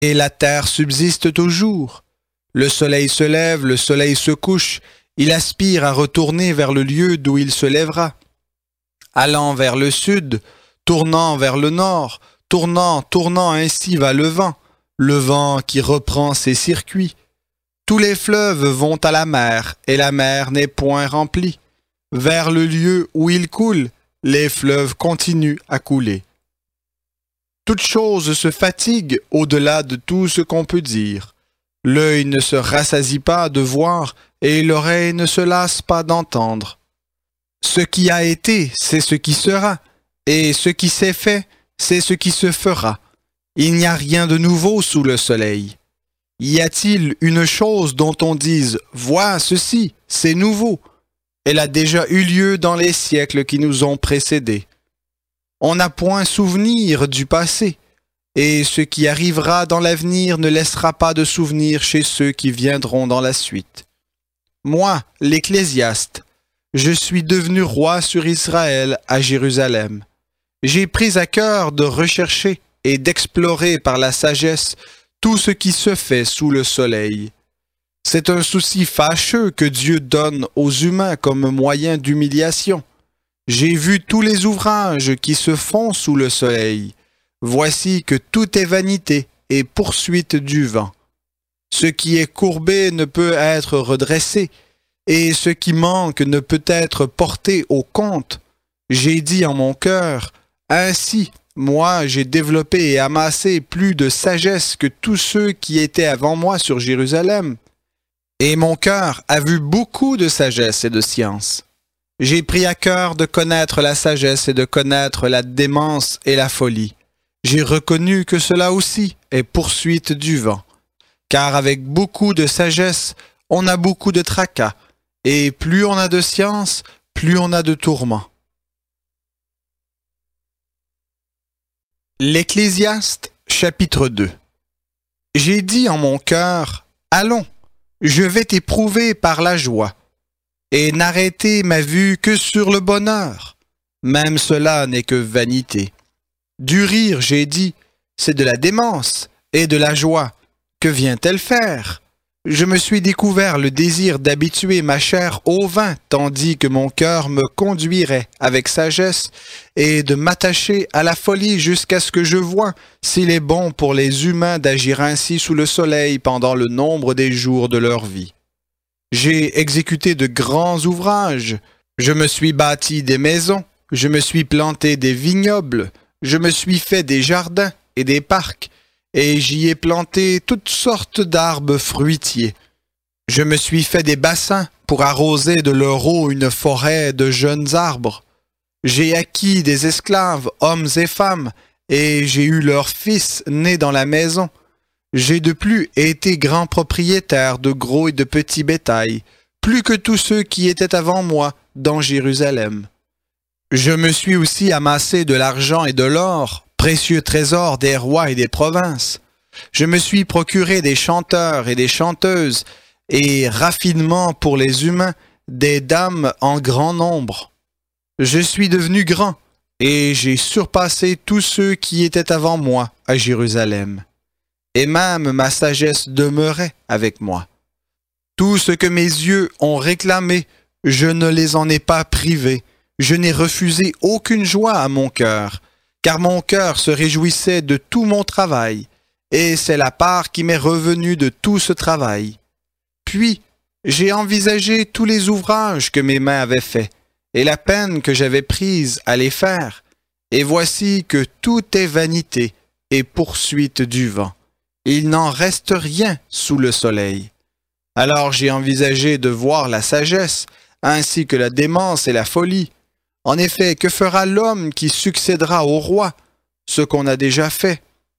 et la terre subsiste toujours. Le soleil se lève, le soleil se couche, il aspire à retourner vers le lieu d'où il se lèvera. Allant vers le sud, tournant vers le nord, tournant ainsi va le vent qui reprend ses circuits. Tous les fleuves vont à la mer, et la mer n'est point remplie. Vers le lieu où ils coulent, les fleuves continuent à couler. Toute chose se fatigue au-delà de tout ce qu'on peut dire. L'œil ne se rassasie pas de voir, et l'oreille ne se lasse pas d'entendre. Ce qui a été, c'est ce qui sera, et ce qui s'est fait, c'est ce qui se fera. Il n'y a rien de nouveau sous le soleil. Y a-t-il une chose dont on dise « Vois ceci, c'est nouveau » ? Elle a déjà eu lieu dans les siècles qui nous ont précédés. On n'a point souvenir du passé, et ce qui arrivera dans l'avenir ne laissera pas de souvenir chez ceux qui viendront dans la suite. Moi, l'Ecclésiaste, je suis devenu roi sur Israël à Jérusalem. J'ai pris à cœur de rechercher et d'explorer par la sagesse tout ce qui se fait sous le soleil. C'est un souci fâcheux que Dieu donne aux humains comme moyen d'humiliation. J'ai vu tous les ouvrages qui se font sous le soleil. Voici que tout est vanité et poursuite du vent. Ce qui est courbé ne peut être redressé, et ce qui manque ne peut être porté au compte. J'ai dit en mon cœur, ainsi, moi j'ai développé et amassé plus de sagesse que tous ceux qui étaient avant moi sur Jérusalem. Et mon cœur a vu beaucoup de sagesse et de science. J'ai pris à cœur de connaître la sagesse et de connaître la démence et la folie. J'ai reconnu que cela aussi est poursuite du vent. Car avec beaucoup de sagesse, on a beaucoup de tracas, et plus on a de science, plus on a de tourments. L'Ecclésiaste, chapitre 2. J'ai dit en mon cœur, allons, je vais t'éprouver par la joie, et n'arrêter ma vue que sur le bonheur. Même cela n'est que vanité. Du rire, j'ai dit, c'est de la démence, et de la joie. Que vient-elle faire? Je me suis découvert le désir d'habituer ma chair au vin, tandis que mon cœur me conduirait avec sagesse, et de m'attacher à la folie jusqu'à ce que je voie s'il est bon pour les humains d'agir ainsi sous le soleil pendant le nombre des jours de leur vie. J'ai exécuté de grands ouvrages, je me suis bâti des maisons, je me suis planté des vignobles, je me suis fait des jardins et des parcs, et j'y ai planté toutes sortes d'arbres fruitiers. Je me suis fait des bassins pour arroser de leur eau une forêt de jeunes arbres. J'ai acquis des esclaves, hommes et femmes, et j'ai eu leurs fils nés dans la maison. J'ai de plus été grand propriétaire de gros et de petits bétail, plus que tous ceux qui étaient avant moi dans Jérusalem. Je me suis aussi amassé de l'argent et de l'or, précieux trésors des rois et des provinces. Je me suis procuré des chanteurs et des chanteuses, et raffinement pour les humains, des dames en grand nombre. Je suis devenu grand, et j'ai surpassé tous ceux qui étaient avant moi à Jérusalem. Et même ma sagesse demeurait avec moi. Tout ce que mes yeux ont réclamé, je ne les en ai pas privés. Je n'ai refusé aucune joie à mon cœur, car mon cœur se réjouissait de tout mon travail, et c'est la part qui m'est revenue de tout ce travail. Puis, j'ai envisagé tous les ouvrages que mes mains avaient faits, et la peine que j'avais prise à les faire, et voici que tout est vanité et poursuite du vent. Il n'en reste rien sous le soleil. Alors j'ai envisagé de voir la sagesse, ainsi que la démence et la folie. En effet, que fera l'homme qui succédera au roi? Ce qu'on a déjà fait.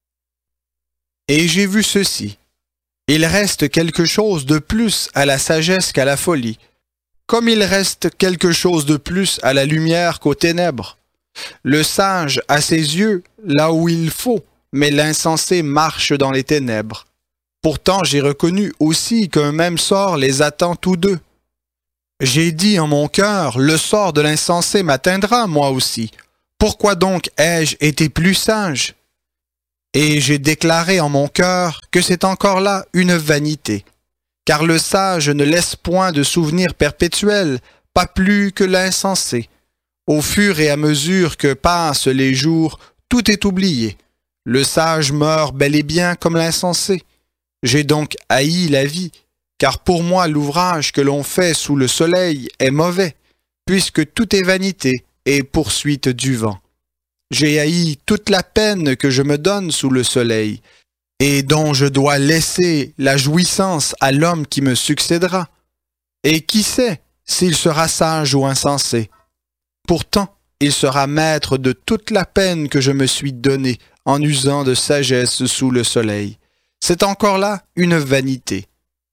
Et j'ai vu ceci. Il reste quelque chose de plus à la sagesse qu'à la folie, comme il reste quelque chose de plus à la lumière qu'aux ténèbres. Le sage a ses yeux là où il faut, mais l'insensé marche dans les ténèbres. Pourtant j'ai reconnu aussi qu'un même sort les attend tous deux. J'ai dit en mon cœur, le sort de l'insensé m'atteindra moi aussi. Pourquoi donc ai-je été plus sage? Et j'ai déclaré en mon cœur que c'est encore là une vanité. Car le sage ne laisse point de souvenir perpétuel, pas plus que l'insensé. Au fur et à mesure que passent les jours, tout est oublié. Le sage meurt bel et bien comme l'insensé. J'ai donc haï la vie, car pour moi l'ouvrage que l'on fait sous le soleil est mauvais, puisque tout est vanité et poursuite du vent. J'ai haï toute la peine que je me donne sous le soleil, et dont je dois laisser la jouissance à l'homme qui me succédera. Et qui sait s'il sera sage ou insensé? Pourtant, il sera maître de toute la peine que je me suis donnée en usant de sagesse sous le soleil. C'est encore là une vanité.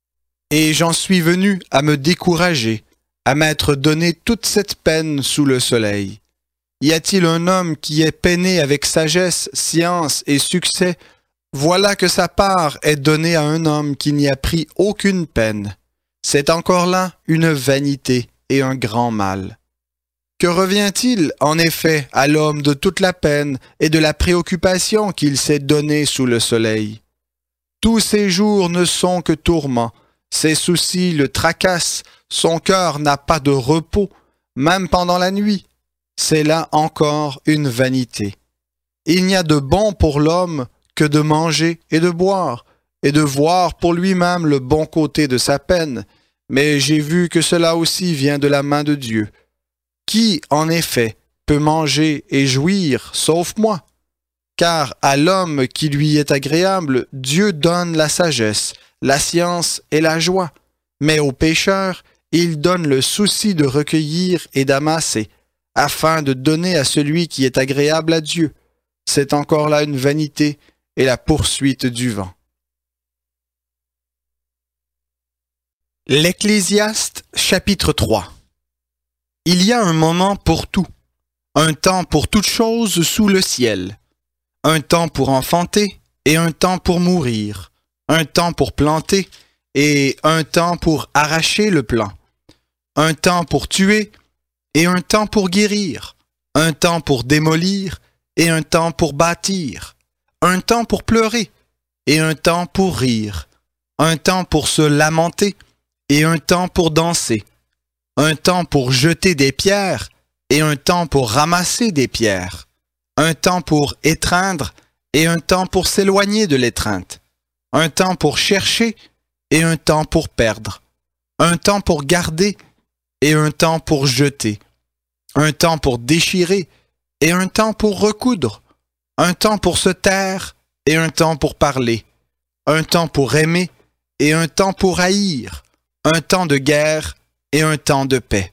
Et j'en suis venu à me décourager, à m'être donné toute cette peine sous le soleil. Y a-t-il un homme qui ait peiné avec sagesse, science et succès? Voilà que sa part est donnée à un homme qui n'y a pris aucune peine. C'est encore là une vanité et un grand mal. Que revient-il, en effet, à l'homme de toute la peine et de la préoccupation qu'il s'est donnée sous le soleil? Tous ses jours ne sont que tourments, ses soucis le tracassent, son cœur n'a pas de repos, même pendant la nuit. C'est là encore une vanité. Il n'y a de bon pour l'homme que de manger et de boire, et de voir pour lui-même le bon côté de sa peine, mais j'ai vu que cela aussi vient de la main de Dieu. Qui, en effet, peut manger et jouir, sauf moi? Car à l'homme qui lui est agréable, Dieu donne la sagesse, la science et la joie. Mais au pécheur, il donne le souci de recueillir et d'amasser, afin de donner à celui qui est agréable à Dieu. C'est encore là une vanité et la poursuite du vent. L'Ecclésiaste, chapitre 3. Il y a un moment pour tout, un temps pour toute chose sous le ciel, un temps pour enfanter et un temps pour mourir, un temps pour planter et un temps pour arracher le plant, un temps pour tuer et un temps pour guérir, un temps pour démolir et un temps pour bâtir, un temps pour pleurer et un temps pour rire, un temps pour se lamenter et un temps pour danser, un temps pour jeter des pierres et un temps pour ramasser des pierres, un temps pour étreindre et un temps pour s'éloigner de l'étreinte, un temps pour chercher et un temps pour perdre, un temps pour garder et un temps pour jeter, un temps pour déchirer et un temps pour recoudre, un temps pour se taire et un temps pour parler, un temps pour aimer et un temps pour haïr, un temps de guerre et un temps de paix.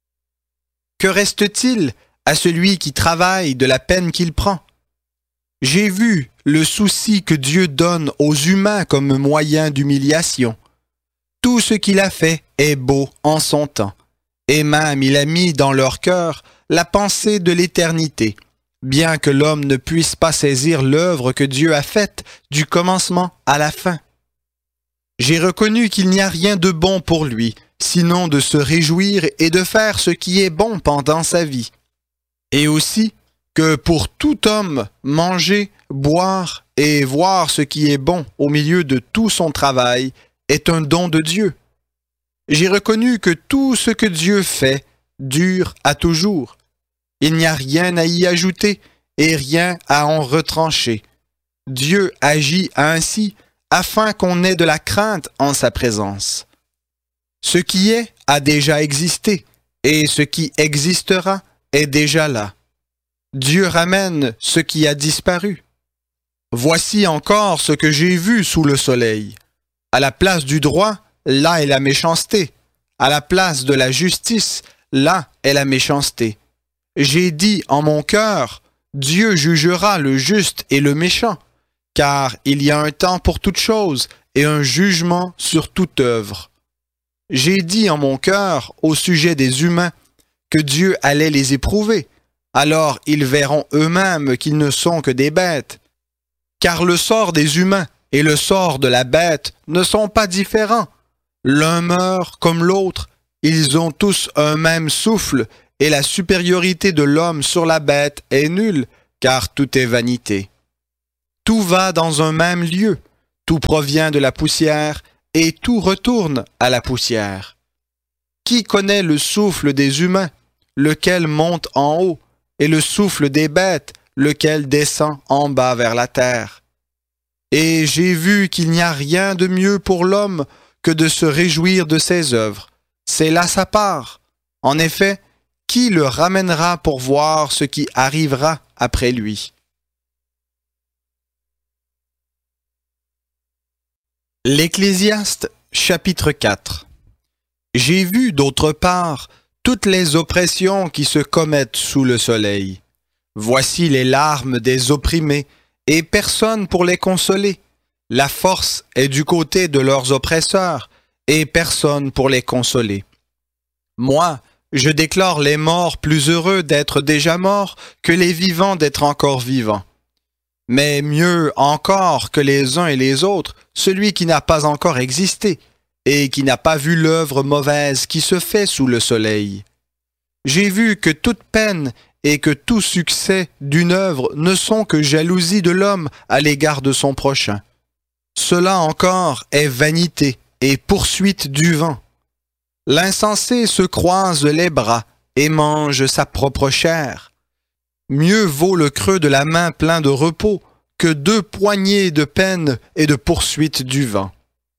Que reste-t-il à celui qui travaille de la peine qu'il prend? J'ai vu le souci que Dieu donne aux humains comme moyen d'humiliation. Tout ce qu'il a fait est beau en son temps, et même il a mis dans leur cœur la pensée de l'éternité, bien que l'homme ne puisse pas saisir l'œuvre que Dieu a faite du commencement à la fin. J'ai reconnu qu'il n'y a rien de bon pour lui, sinon de se réjouir et de faire ce qui est bon pendant sa vie. Et aussi que pour tout homme, manger, boire et voir ce qui est bon au milieu de tout son travail est un don de Dieu. J'ai reconnu que tout ce que Dieu fait dure à toujours. Il n'y a rien à y ajouter et rien à en retrancher. Dieu agit ainsi afin qu'on ait de la crainte en sa présence. Ce qui est a déjà existé, et ce qui existera est déjà là. Dieu ramène ce qui a disparu. Voici encore ce que j'ai vu sous le soleil. À la place du droit, là est la méchanceté. À la place de la justice, là est la méchanceté. J'ai dit en mon cœur, Dieu jugera le juste et le méchant, car il y a un temps pour toute chose et un jugement sur toute œuvre. J'ai dit en mon cœur au sujet des humains que Dieu allait les éprouver, alors ils verront eux-mêmes qu'ils ne sont que des bêtes. Car le sort des humains et le sort de la bête ne sont pas différents. L'un meurt comme l'autre, ils ont tous un même souffle, et la supériorité de l'homme sur la bête est nulle, car tout est vanité. Tout va dans un même lieu, tout provient de la poussière, et tout retourne à la poussière. Qui connaît le souffle des humains, lequel monte en haut, et le souffle des bêtes, lequel descend en bas vers la terre? Et j'ai vu qu'il n'y a rien de mieux pour l'homme que de se réjouir de ses œuvres. C'est là sa part. En effet, qui le ramènera pour voir ce qui arrivera après lui? L'Ecclésiaste, chapitre 4. J'ai vu d'autre part toutes les oppressions qui se commettent sous le soleil. Voici les larmes des opprimés, et personne pour les consoler. La force est du côté de leurs oppresseurs, et personne pour les consoler. Moi, je déclare les morts plus heureux d'être déjà morts que les vivants d'être encore vivants. Mais mieux encore que les uns et les autres, celui qui n'a pas encore existé, et qui n'a pas vu l'œuvre mauvaise qui se fait sous le soleil. J'ai vu que toute peine et que tout succès d'une œuvre ne sont que jalousie de l'homme à l'égard de son prochain. Cela encore est vanité et poursuite du vent. L'insensé se croise les bras et mange sa propre chair. Mieux vaut le creux de la main plein de repos que 2 poignées de peine et de poursuite du vent.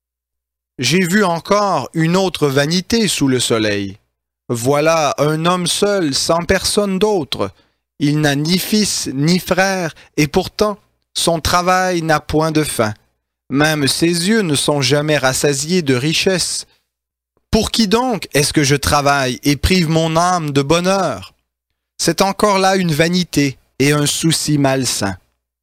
J'ai vu encore une autre vanité sous le soleil. Voilà un homme seul, sans personne d'autre. Il n'a ni fils ni frère, et pourtant son travail n'a point de fin. Même ses yeux ne sont jamais rassasiés de richesse. Pour qui donc est-ce que je travaille et prive mon âme de bonheur? C'est encore là une vanité et un souci malsain.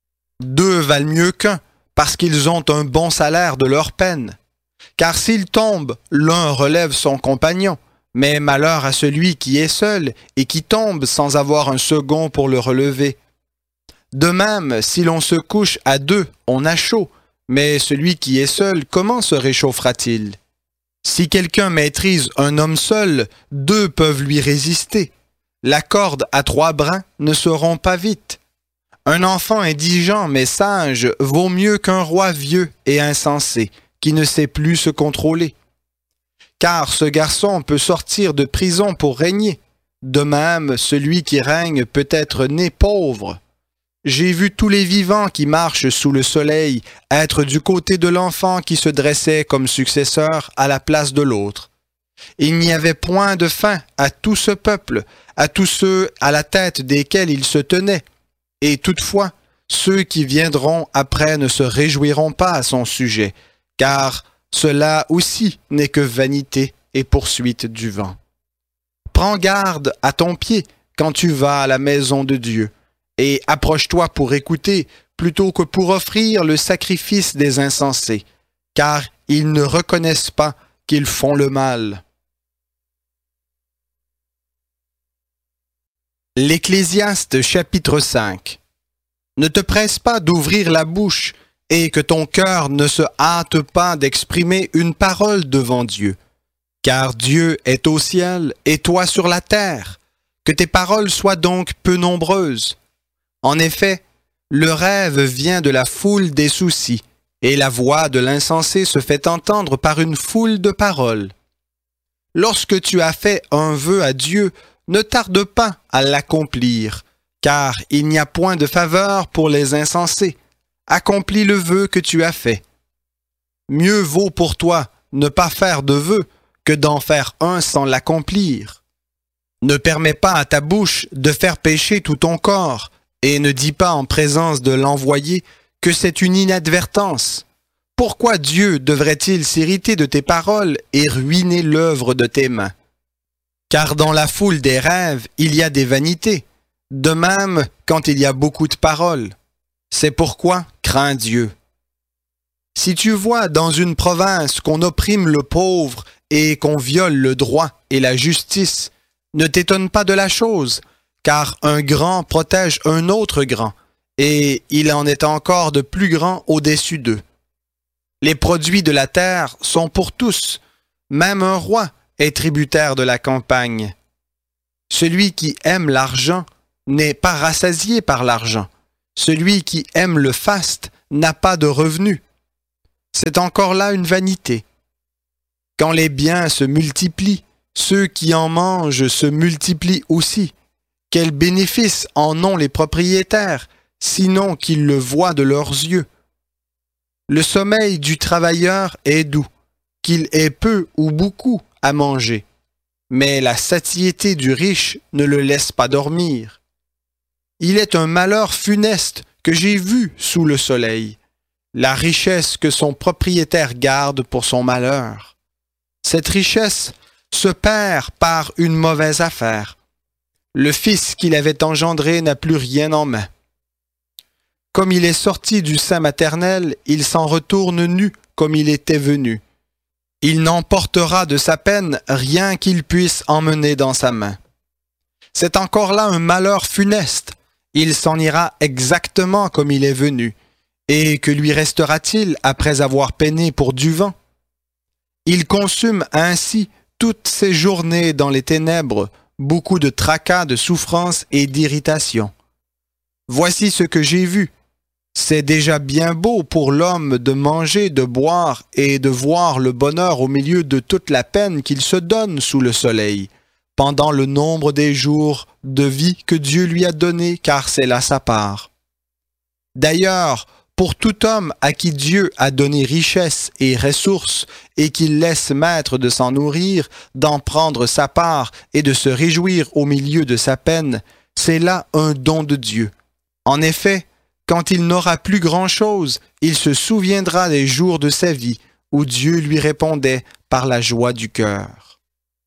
2 valent mieux qu'un, parce qu'ils ont un bon salaire de leur peine. Car s'ils tombent, l'un relève son compagnon, mais malheur à celui qui est seul et qui tombe sans avoir un second pour le relever. De même, si l'on se couche à 2, on a chaud, mais celui qui est seul, comment se réchauffera-t-il? Si quelqu'un maîtrise un homme seul, 2 peuvent lui résister. La corde à 3 brins ne se rompt pas vite. Un enfant indigent mais sage vaut mieux qu'un roi vieux et insensé, qui ne sait plus se contrôler. Car ce garçon peut sortir de prison pour régner. De même, celui qui règne peut être né pauvre. J'ai vu tous les vivants qui marchent sous le soleil être du côté de l'enfant qui se dressait comme successeur à la place de l'autre. Il n'y avait point de fin à tout ce peuple, à tous ceux à la tête desquels il se tenait. Et toutefois, ceux qui viendront après ne se réjouiront pas à son sujet, car cela aussi n'est que vanité et poursuite du vent. Prends garde à ton pied quand tu vas à la maison de Dieu, et approche-toi pour écouter plutôt que pour offrir le sacrifice des insensés, car ils ne reconnaissent pas qu'ils font le mal. L'Ecclésiaste chapitre 5. Ne te presse pas d'ouvrir la bouche, et que ton cœur ne se hâte pas d'exprimer une parole devant Dieu. Car Dieu est au ciel et toi sur la terre. Que tes paroles soient donc peu nombreuses. En effet, le rêve vient de la foule des soucis, et la voix de l'insensé se fait entendre par une foule de paroles. Lorsque tu as fait un vœu à Dieu, ne tarde pas à l'accomplir, car il n'y a point de faveur pour les insensés. Accomplis le vœu que tu as fait. Mieux vaut pour toi ne pas faire de vœu que d'en faire un sans l'accomplir. Ne permets pas à ta bouche de faire pécher tout ton corps, et ne dis pas en présence de l'envoyé que c'est une inadvertance. Pourquoi Dieu devrait-il s'irriter de tes paroles et ruiner l'œuvre de tes mains? Car dans la foule des rêves, il y a des vanités, de même quand il y a beaucoup de paroles. C'est pourquoi crains Dieu. Si tu vois dans une province qu'on opprime le pauvre et qu'on viole le droit et la justice, ne t'étonne pas de la chose, car un grand protège un autre grand, et il en est encore de plus grands au-dessus d'eux. Les produits de la terre sont pour tous, même un roi est tributaire de la campagne. Celui qui aime l'argent n'est pas rassasié par l'argent. Celui qui aime le faste n'a pas de revenus. C'est encore là une vanité. Quand les biens se multiplient, ceux qui en mangent se multiplient aussi. Quel bénéfice en ont les propriétaires, sinon qu'ils le voient de leurs yeux? Le sommeil du travailleur est doux, qu'il ait peu ou beaucoup à manger, mais la satiété du riche ne le laisse pas dormir. Il est un malheur funeste que j'ai vu sous le soleil, la richesse que son propriétaire garde pour son malheur. Cette richesse se perd par une mauvaise affaire. Le fils qu'il avait engendré n'a plus rien en main. Comme il est sorti du sein maternel, il s'en retourne nu comme il était venu. Il n'emportera de sa peine rien qu'il puisse emmener dans sa main. C'est encore là un malheur funeste. Il s'en ira exactement comme il est venu. Et que lui restera-t-il après avoir peiné pour du vent? Il consume ainsi toutes ses journées dans les ténèbres, beaucoup de tracas, de souffrances et d'irritations. Voici ce que j'ai vu. C'est déjà bien beau pour l'homme de manger, de boire et de voir le bonheur au milieu de toute la peine qu'il se donne sous le soleil, pendant le nombre des jours de vie que Dieu lui a donné, car c'est là sa part. D'ailleurs, pour tout homme à qui Dieu a donné richesse et ressources, et qu'il laisse maître de s'en nourrir, d'en prendre sa part et de se réjouir au milieu de sa peine, c'est là un don de Dieu. En effet, quand il n'aura plus grand-chose, il se souviendra des jours de sa vie, où Dieu lui répondait par la joie du cœur.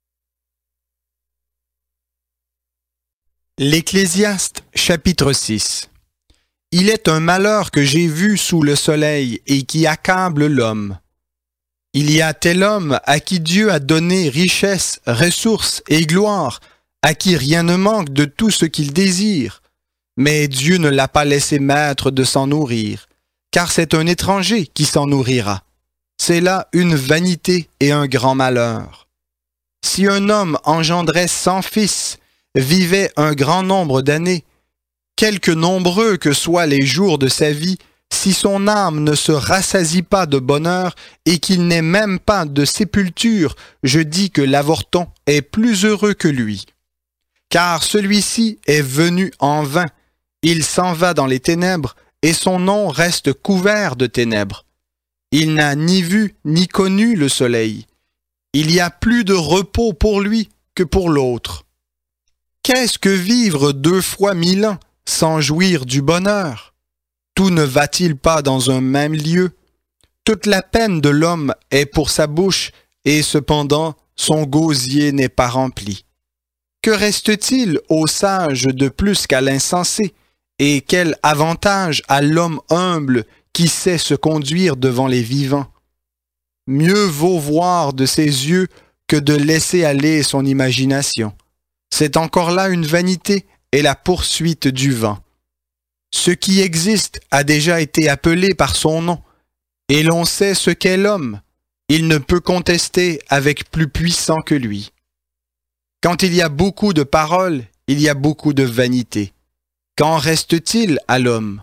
L'Ecclésiaste, chapitre 6. Il est un malheur que j'ai vu sous le soleil et qui accable l'homme. Il y a tel homme à qui Dieu a donné richesse, ressources et gloire, à qui rien ne manque de tout ce qu'il désire. Mais Dieu ne l'a pas laissé maître de s'en nourrir, car c'est un étranger qui s'en nourrira. C'est là une vanité et un grand malheur. Si un homme engendrait 100 fils, vivait un grand nombre d'années, quelque nombreux que soient les jours de sa vie, si son âme ne se rassasie pas de bonheur et qu'il n'ait même pas de sépulture, je dis que l'avorton est plus heureux que lui. Car celui-ci est venu en vain. Il s'en va dans les ténèbres, et son nom reste couvert de ténèbres. Il n'a ni vu ni connu le soleil. Il y a plus de repos pour lui que pour l'autre. Qu'est-ce que vivre 2 fois 1000 ans sans jouir du bonheur? Tout ne va-t-il pas dans un même lieu? Toute la peine de l'homme est pour sa bouche, et cependant son gosier n'est pas rempli. Que reste-t-il au sage de plus qu'à l'insensé? Et quel avantage à l'homme humble qui sait se conduire devant les vivants? Mieux vaut voir de ses yeux que de laisser aller son imagination. C'est encore là une vanité et la poursuite du vent. Ce qui existe a déjà été appelé par son nom, et l'on sait ce qu'est l'homme. Il ne peut contester avec plus puissant que lui. Quand il y a beaucoup de paroles, il y a beaucoup de vanité. Qu'en reste-t-il à l'homme?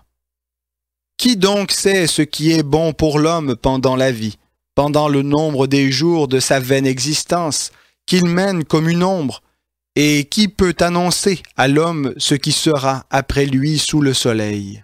Qui donc sait ce qui est bon pour l'homme pendant la vie, pendant le nombre des jours de sa vaine existence, qu'il mène comme une ombre, et qui peut annoncer à l'homme ce qui sera après lui sous le soleil?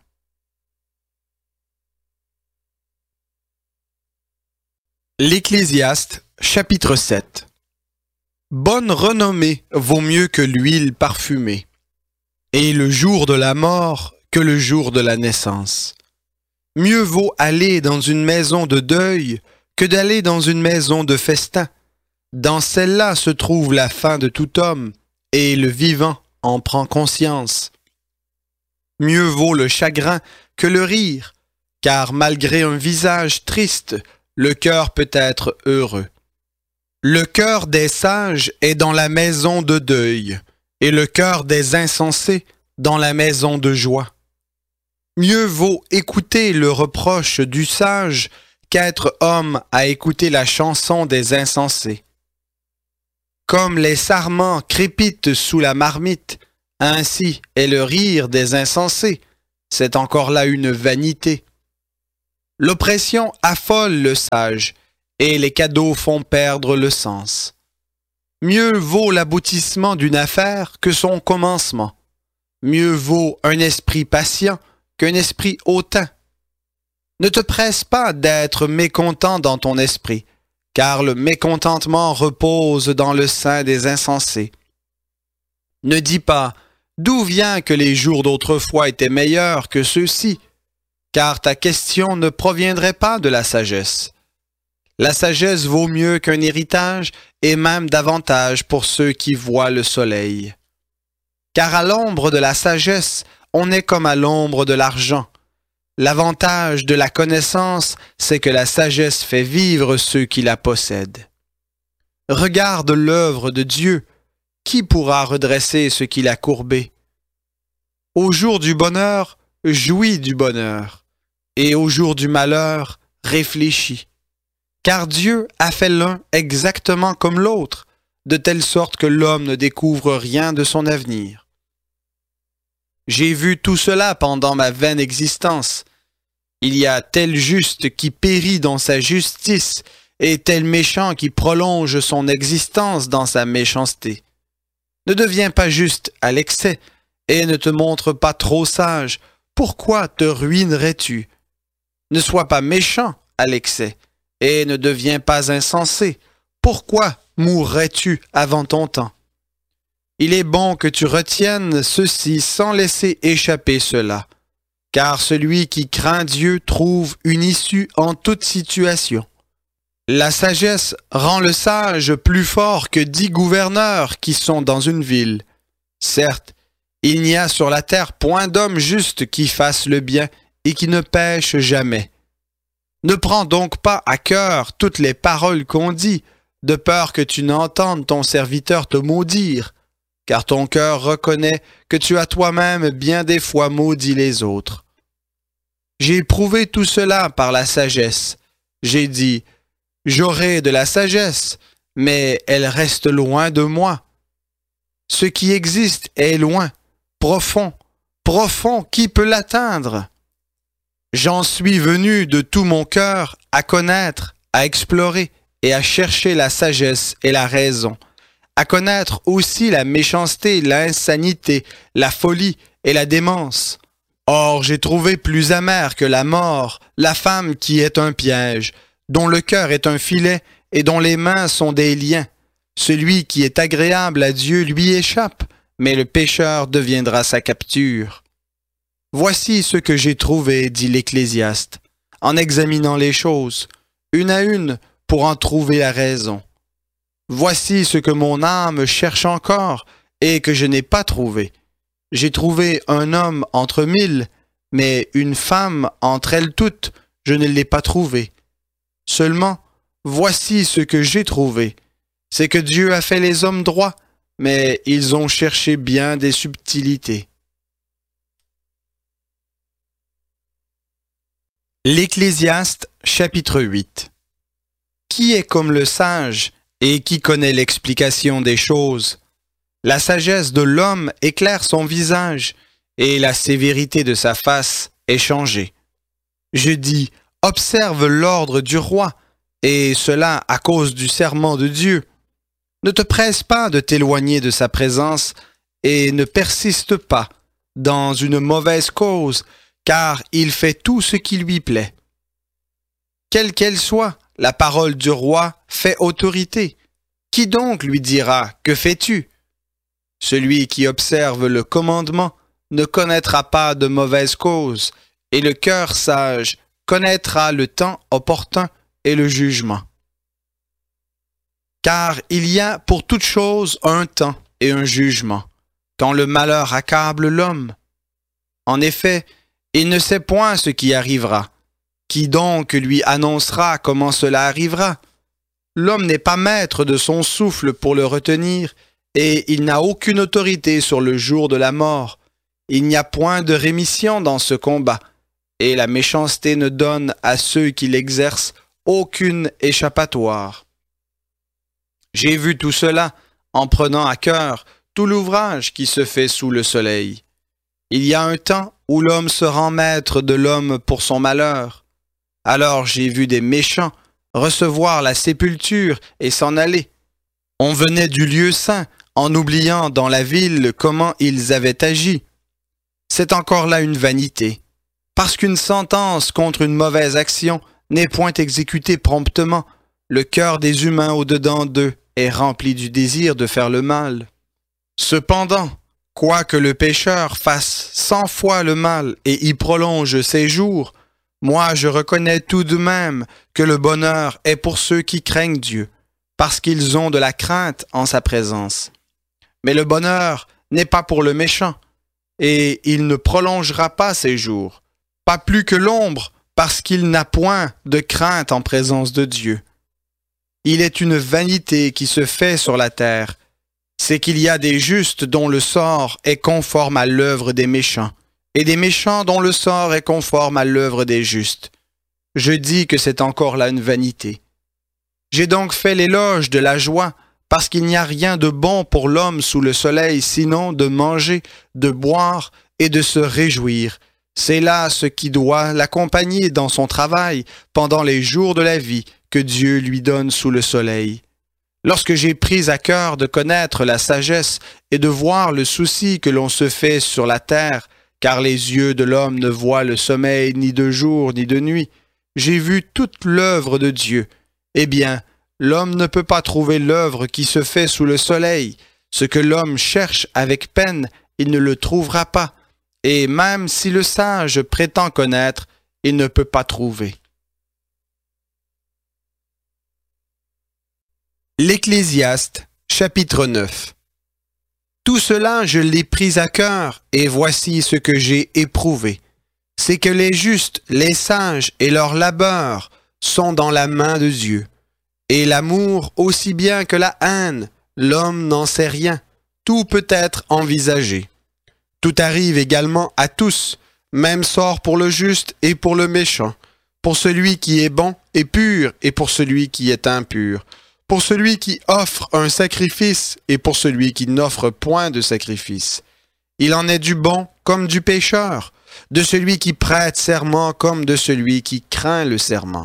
L'Ecclésiaste, chapitre 7. Bonne renommée vaut mieux que l'huile parfumée, et le jour de la mort que le jour de la naissance. Mieux vaut aller dans une maison de deuil que d'aller dans une maison de festin. Dans celle-là se trouve la fin de tout homme, et le vivant en prend conscience. Mieux vaut le chagrin que le rire, car malgré un visage triste, le cœur peut être heureux. Le cœur des sages est dans la maison de deuil, et le cœur des insensés dans la maison de joie. Mieux vaut écouter le reproche du sage qu'être homme à écouter la chanson des insensés. Comme les sarments crépitent sous la marmite, ainsi est le rire des insensés. C'est encore là une vanité. L'oppression affole le sage, et les cadeaux font perdre le sens. Mieux vaut l'aboutissement d'une affaire que son commencement. Mieux vaut un esprit patient qu'un esprit hautain. Ne te presse pas d'être mécontent dans ton esprit, car le mécontentement repose dans le sein des insensés. Ne dis pas « D'où vient que les jours d'autrefois étaient meilleurs que ceux-ci » car ta question ne proviendrait pas de la sagesse. La sagesse vaut mieux qu'un héritage et même davantage pour ceux qui voient le soleil. Car à l'ombre de la sagesse, on est comme à l'ombre de l'argent. L'avantage de la connaissance, c'est que la sagesse fait vivre ceux qui la possèdent. Regarde l'œuvre de Dieu. Qui pourra redresser ce qu'il a courbé? Au jour du bonheur, jouis du bonheur. Et au jour du malheur, réfléchis. Car Dieu a fait l'un exactement comme l'autre, de telle sorte que l'homme ne découvre rien de son avenir. J'ai vu tout cela pendant ma vaine existence. Il y a tel juste qui périt dans sa justice, et tel méchant qui prolonge son existence dans sa méchanceté. Ne deviens pas juste à l'excès, et ne te montre pas trop sage. Pourquoi te ruinerais-tu? Ne sois pas méchant à l'excès, et ne deviens pas insensé. Pourquoi mourrais-tu avant ton temps? Il est bon que tu retiennes ceci sans laisser échapper cela, car celui qui craint Dieu trouve une issue en toute situation. La sagesse rend le sage plus fort que 10 gouverneurs qui sont dans une ville. Certes, il n'y a sur la terre point d'homme juste qui fasse le bien et qui ne pêche jamais. Ne prends donc pas à cœur toutes les paroles qu'on dit, de peur que tu n'entendes ton serviteur te maudire, car ton cœur reconnaît que tu as toi-même bien des fois maudit les autres. J'ai éprouvé tout cela par la sagesse. J'ai dit, j'aurai de la sagesse, mais elle reste loin de moi. Ce qui existe est loin, profond, profond, qui peut l'atteindre? J'en suis venu de tout mon cœur à connaître, à explorer et à chercher la sagesse et la raison, à connaître aussi la méchanceté, l'insanité, la folie et la démence. Or, j'ai trouvé plus amère que la mort la femme qui est un piège, dont le cœur est un filet et dont les mains sont des liens. Celui qui est agréable à Dieu lui échappe, mais le pécheur deviendra sa capture. Voici ce que j'ai trouvé, dit l'Ecclésiaste, en examinant les choses, une à une, pour en trouver la raison. Voici ce que mon âme cherche encore et que je n'ai pas trouvé. J'ai trouvé un homme entre 1000, mais une femme entre elles toutes, je ne l'ai pas trouvée. Seulement, voici ce que j'ai trouvé. C'est que Dieu a fait les hommes droits, mais ils ont cherché bien des subtilités. L'Ecclésiaste, chapitre 8. Qui est comme le sage et qui connaît l'explication des choses? La sagesse de l'homme éclaire son visage et la sévérité de sa face est changée. Je dis, observe l'ordre du roi, et cela à cause du serment de Dieu. Ne te presse pas de t'éloigner de sa présence et ne persiste pas dans une mauvaise cause, car il fait tout ce qui lui plaît. Quelle qu'elle soit, la parole du roi fait autorité. Qui donc lui dira « Que fais-tu » ? Celui qui observe le commandement ne connaîtra pas de mauvaise cause, et le cœur sage connaîtra le temps opportun et le jugement. Car il y a pour toute chose un temps et un jugement, quand le malheur accable l'homme. En effet, il ne sait point ce qui arrivera. Qui donc lui annoncera comment cela arrivera? L'homme n'est pas maître de son souffle pour le retenir, et il n'a aucune autorité sur le jour de la mort. Il n'y a point de rémission dans ce combat, et la méchanceté ne donne à ceux qui l'exercent aucune échappatoire. J'ai vu tout cela en prenant à cœur tout l'ouvrage qui se fait sous le soleil. Il y a un temps où l'homme se rend maître de l'homme pour son malheur. Alors j'ai vu des méchants recevoir la sépulture et s'en aller. On venait du lieu saint en oubliant dans la ville comment ils avaient agi. C'est encore là une vanité, parce qu'une sentence contre une mauvaise action n'est point exécutée promptement. Le cœur des humains au-dedans d'eux est rempli du désir de faire le mal. Cependant, quoique le pécheur fasse 100 fois le mal et y prolonge ses jours, moi je reconnais tout de même que le bonheur est pour ceux qui craignent Dieu, parce qu'ils ont de la crainte en sa présence. Mais le bonheur n'est pas pour le méchant, et il ne prolongera pas ses jours, pas plus que l'ombre, parce qu'il n'a point de crainte en présence de Dieu. Il est une vanité qui se fait sur la terre, c'est qu'il y a des justes dont le sort est conforme à l'œuvre des méchants, et des méchants dont le sort est conforme à l'œuvre des justes. Je dis que c'est encore là une vanité. J'ai donc fait l'éloge de la joie, parce qu'il n'y a rien de bon pour l'homme sous le soleil, sinon de manger, de boire et de se réjouir. C'est là ce qui doit l'accompagner dans son travail pendant les jours de la vie que Dieu lui donne sous le soleil. Lorsque j'ai pris à cœur de connaître la sagesse et de voir le souci que l'on se fait sur la terre, car les yeux de l'homme ne voient le sommeil ni de jour ni de nuit, j'ai vu toute l'œuvre de Dieu. Eh bien, l'homme ne peut pas trouver l'œuvre qui se fait sous le soleil. Ce que l'homme cherche avec peine, il ne le trouvera pas. Et même si le sage prétend connaître, il ne peut pas trouver. L'Ecclésiaste, chapitre 9. Tout cela je l'ai pris à cœur, et voici ce que j'ai éprouvé. C'est que les justes, les sages et leur labeur sont dans la main de Dieu. Et l'amour aussi bien que la haine, l'homme n'en sait rien. Tout peut être envisagé. Tout arrive également à tous, même sort pour le juste et pour le méchant, pour celui qui est bon et pur et pour celui qui est impur, pour celui qui offre un sacrifice et pour celui qui n'offre point de sacrifice. Il en est du bon comme du pécheur, de celui qui prête serment comme de celui qui craint le serment.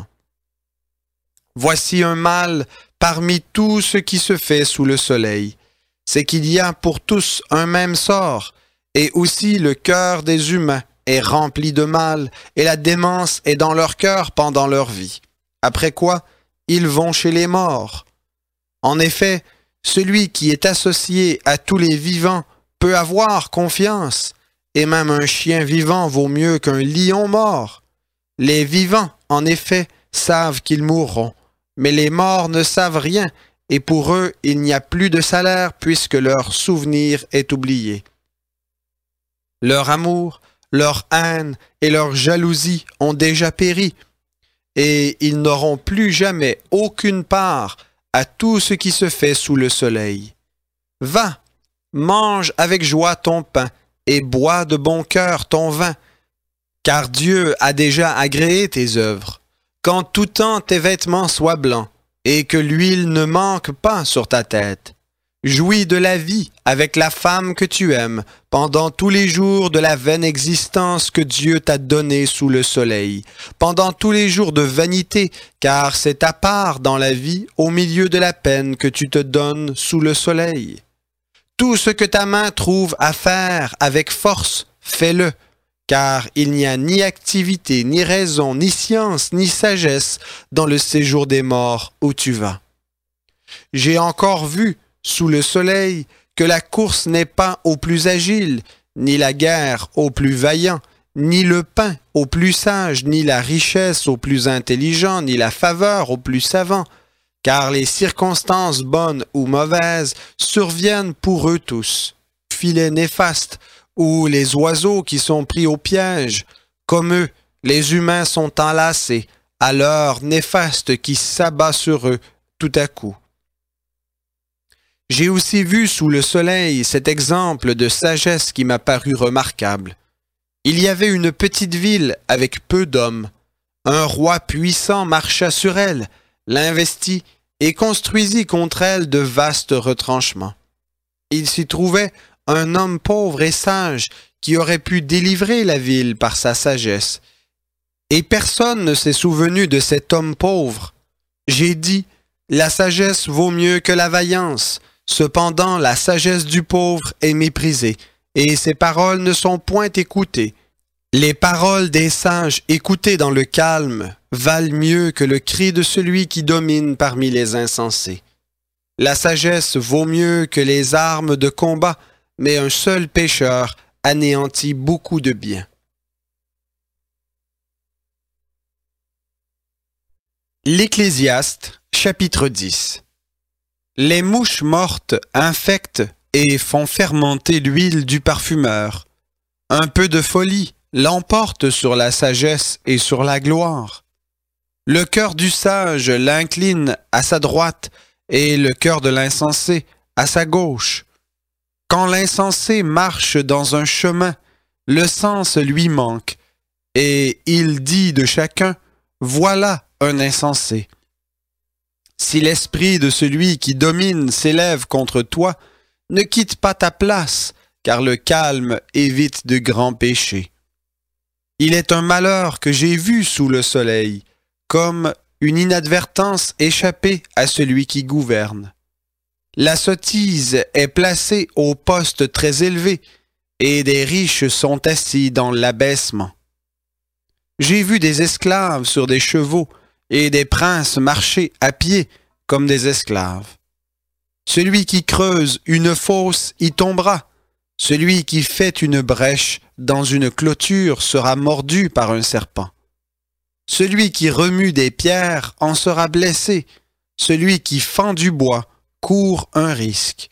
Voici un mal parmi tout ce qui se fait sous le soleil, c'est qu'il y a pour tous un même sort, et aussi le cœur des humains est rempli de mal, et la démence est dans leur cœur pendant leur vie. Après quoi, ils vont chez les morts. En effet, celui qui est associé à tous les vivants peut avoir confiance, et même un chien vivant vaut mieux qu'un lion mort. Les vivants, en effet, savent qu'ils mourront, mais les morts ne savent rien, et pour eux il n'y a plus de salaire puisque leur souvenir est oublié. Leur amour, leur haine et leur jalousie ont déjà péri, et ils n'auront plus jamais aucune part à tout ce qui se fait sous le soleil. Va, mange avec joie ton pain, et bois de bon cœur ton vin, car Dieu a déjà agréé tes œuvres. Qu'en tout temps tes vêtements soient blancs, et que l'huile ne manque pas sur ta tête. Jouis de la vie avec la femme que tu aimes pendant tous les jours de la vaine existence que Dieu t'a donnée sous le soleil, pendant tous les jours de vanité, car c'est ta part dans la vie au milieu de la peine que tu te donnes sous le soleil. Tout ce que ta main trouve à faire avec force, fais-le, car il n'y a ni activité, ni raison, ni science, ni sagesse dans le séjour des morts où tu vas. J'ai encore vu sous le soleil que la course n'est pas au plus agile, ni la guerre au plus vaillant, ni le pain au plus sage, ni la richesse au plus intelligent, ni la faveur au plus savant, car les circonstances bonnes ou mauvaises surviennent pour eux tous. Filets néfastes, ou les oiseaux qui sont pris au piège, comme eux, les humains sont enlacés à l'heure néfaste qui s'abat sur eux tout à coup. J'ai aussi vu sous le soleil cet exemple de sagesse qui m'a paru remarquable. Il y avait une petite ville avec peu d'hommes. Un roi puissant marcha sur elle, l'investit et construisit contre elle de vastes retranchements. Il s'y trouvait un homme pauvre et sage qui aurait pu délivrer la ville par sa sagesse. Et personne ne s'est souvenu de cet homme pauvre. J'ai dit, la sagesse vaut mieux que la vaillance. Cependant, la sagesse du pauvre est méprisée, et ses paroles ne sont point écoutées. Les paroles des sages écoutées dans le calme valent mieux que le cri de celui qui domine parmi les insensés. La sagesse vaut mieux que les armes de combat, mais un seul pécheur anéantit beaucoup de biens. L'Ecclésiaste, chapitre 10. Les mouches mortes infectent et font fermenter l'huile du parfumeur. Un peu de folie l'emporte sur la sagesse et sur la gloire. Le cœur du sage l'incline à sa droite et le cœur de l'insensé à sa gauche. Quand l'insensé marche dans un chemin, le sens lui manque, et il dit de chacun, « Voilà un insensé ». Si l'esprit de celui qui domine s'élève contre toi, ne quitte pas ta place, car le calme évite de grands péchés. Il est un malheur que j'ai vu sous le soleil, comme une inadvertance échappée à celui qui gouverne. La sottise est placée au poste très élevé, et des riches sont assis dans l'abaissement. J'ai vu des esclaves sur des chevaux, et des princes marcher à pied comme des esclaves. Celui qui creuse une fosse y tombera. Celui qui fait une brèche dans une clôture sera mordu par un serpent. Celui qui remue des pierres en sera blessé. Celui qui fend du bois court un risque.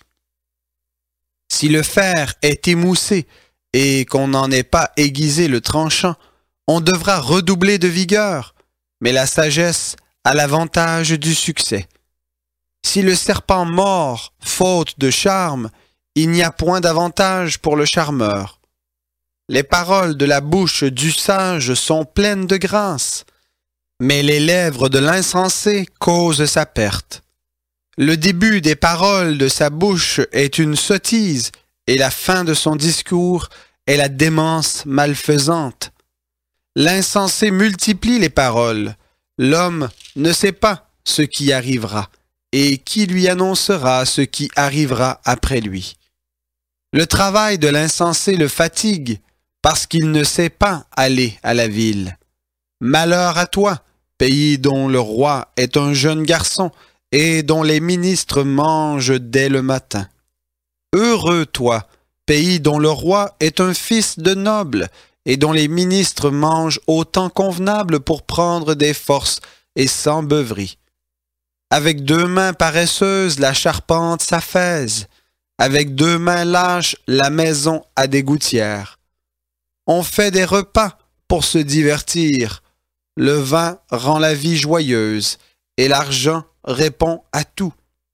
Si le fer est émoussé et qu'on n'en ait pas aiguisé le tranchant, on devra redoubler de vigueur, mais la sagesse a l'avantage du succès. Si le serpent mord, faute de charme, il n'y a point d'avantage pour le charmeur. Les paroles de la bouche du sage sont pleines de grâce, mais les lèvres de l'insensé causent sa perte. Le début des paroles de sa bouche est une sottise, et la fin de son discours est la démence malfaisante. L'insensé multiplie les paroles. L'homme ne sait pas ce qui arrivera, et qui lui annoncera ce qui arrivera après lui. Le travail de l'insensé le fatigue, parce qu'il ne sait pas aller à la ville. Malheur à toi, pays dont le roi est un jeune garçon, et dont les ministres mangent dès le matin. Heureux toi, pays dont le roi est un fils de noble, et dont les ministres mangent au temps convenable pour prendre des forces et sans beuverie. Avec 2 mains paresseuses, la charpente s'affaise. Avec 2 mains lâches, la maison a des gouttières. On fait des repas pour se divertir. Le vin rend la vie joyeuse, et l'argent répond à tout.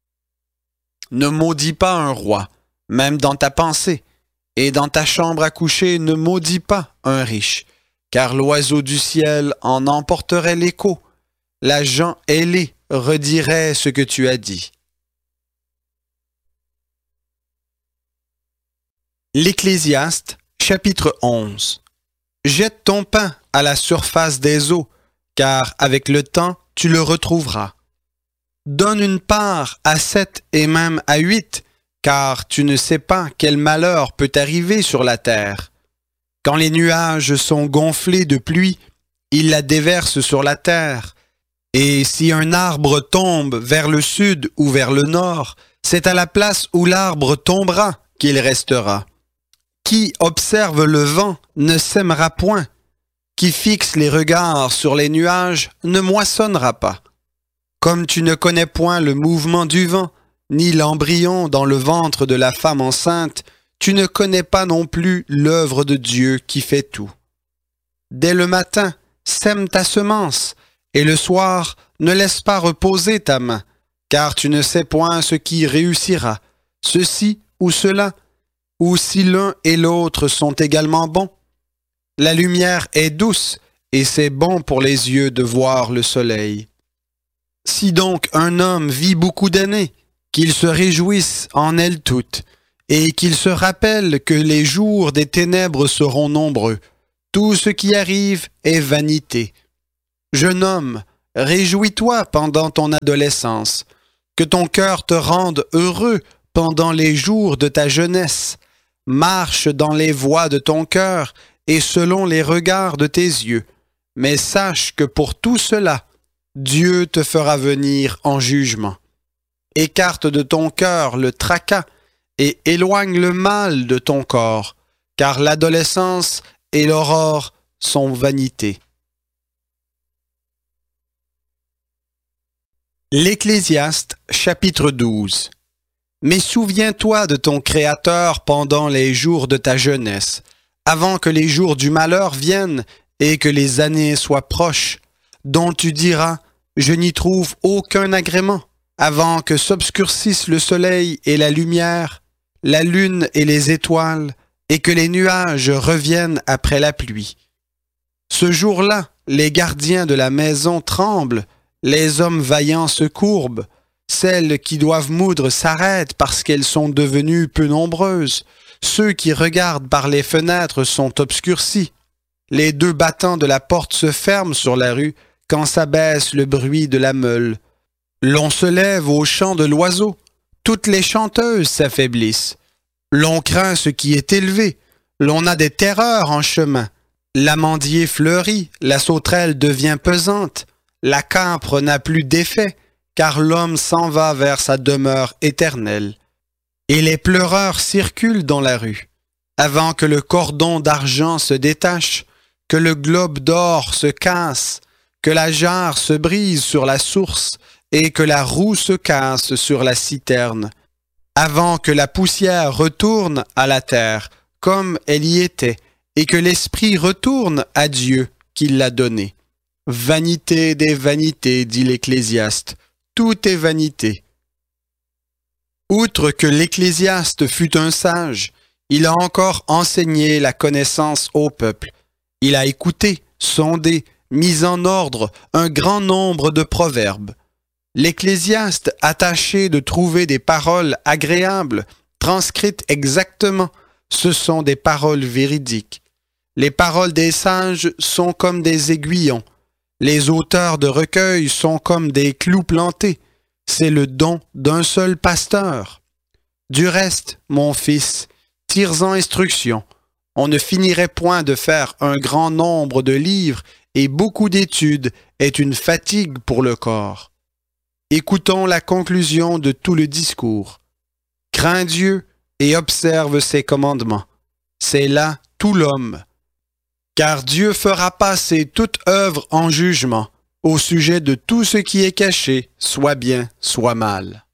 Ne maudis pas un roi, même dans ta pensée, et dans ta chambre à coucher, ne maudis pas un riche, car l'oiseau du ciel en emporterait l'écho. La gent ailée redirait ce que tu as dit. L'Ecclésiaste, chapitre 11. Jette ton pain à la surface des eaux, car avec le temps tu le retrouveras. Donne une part à 7 et même à 8, car tu ne sais pas quel malheur peut arriver sur la terre. Quand les nuages sont gonflés de pluie, ils la déversent sur la terre. Et si un arbre tombe vers le sud ou vers le nord, c'est à la place où l'arbre tombera qu'il restera. Qui observe le vent ne sèmera point. Qui fixe les regards sur les nuages ne moissonnera pas. Comme tu ne connais point le mouvement du vent, ni l'embryon dans le ventre de la femme enceinte, tu ne connais pas non plus l'œuvre de Dieu qui fait tout. Dès le matin, sème ta semence, et le soir, ne laisse pas reposer ta main, car tu ne sais point ce qui réussira, ceci ou cela, ou si l'un et l'autre sont également bons. La lumière est douce, et c'est bon pour les yeux de voir le soleil. Si donc un homme vit beaucoup d'années, qu'il se réjouisse en elles toutes, et qu'il se rappelle que les jours des ténèbres seront nombreux, Tout ce qui arrive est vanité. Jeune homme, réjouis-toi pendant ton adolescence, que ton cœur te rende heureux pendant les jours de ta jeunesse. Marche dans les voies de ton cœur et selon les regards de tes yeux. Mais sache que pour tout cela, Dieu te fera venir en jugement. Écarte de ton cœur le tracas et éloigne le mal de ton corps, car l'adolescence et l'aurore sont vanité. L'Ecclésiaste, chapitre 12. Mais souviens-toi de ton Créateur pendant les jours de ta jeunesse, avant que les jours du malheur viennent et que les années soient proches, dont tu diras « Je n'y trouve aucun agrément », avant que s'obscurcissent le soleil et la lumière, la lune et les étoiles, et que les nuages reviennent après la pluie. Ce jour-là, les gardiens de la maison tremblent, les hommes vaillants se courbent, celles qui doivent moudre s'arrêtent parce qu'elles sont devenues peu nombreuses, ceux qui regardent par les fenêtres sont obscurcis. Les 2 battants de la porte se ferment sur la rue quand s'abaisse le bruit de la meule. L'on se lève au chant de l'oiseau, toutes les chanteuses s'affaiblissent. L'on craint ce qui est élevé, l'on a des terreurs en chemin. L'amandier fleurit, la sauterelle devient pesante, la câpre n'a plus d'effet, car l'homme s'en va vers sa demeure éternelle. Et les pleureurs circulent dans la rue, avant que le cordon d'argent se détache, que le globe d'or se casse, que la jarre se brise sur la source, et que la roue se casse sur la citerne, avant que la poussière retourne à la terre, comme elle y était, et que l'esprit retourne à Dieu qui l'a donné. Vanité des vanités, dit l'Ecclésiaste, tout est vanité. Outre que l'Ecclésiaste fut un sage, il a encore enseigné la connaissance au peuple. Il a écouté, sondé, mis en ordre un grand nombre de proverbes. L'Ecclésiaste a tâché de trouver des paroles agréables, transcrites exactement. Ce sont des paroles véridiques. Les paroles des sages sont comme des aiguillons. Les auteurs de recueils sont comme des clous plantés. C'est le don d'un seul pasteur. Du reste, mon fils, tire-en instruction. On ne finirait point de faire un grand nombre de livres et beaucoup d'études est une fatigue pour le corps. Écoutons la conclusion de tout le discours. Crains Dieu et observe ses commandements. C'est là tout l'homme. Car Dieu fera passer toute œuvre en jugement au sujet de tout ce qui est caché, soit bien, soit mal.